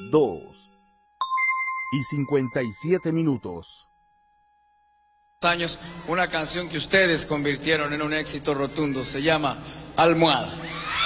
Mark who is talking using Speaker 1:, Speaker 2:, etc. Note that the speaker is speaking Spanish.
Speaker 1: 2:57.
Speaker 2: Años, una canción que ustedes convirtieron en un éxito rotundo, se llama Almohada.